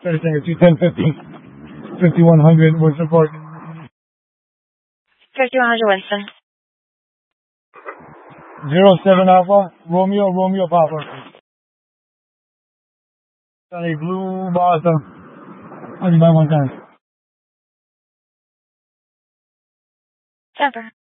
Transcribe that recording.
Service Hangar 21050, 5100 Winston Park. 5100 Winston. 07 Alpha, Romeo Papa. Got a blue Mazda. I'll be by one time. Temper.